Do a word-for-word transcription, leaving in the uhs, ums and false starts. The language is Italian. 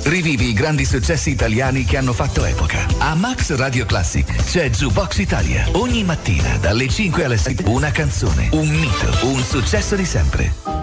Rivivi i grandi successi italiani che hanno fatto epoca. A Max Radio Classic c'è Jukebox Italia. Ogni mattina dalle cinque alle sei una canzone, un mito, un successo di sempre.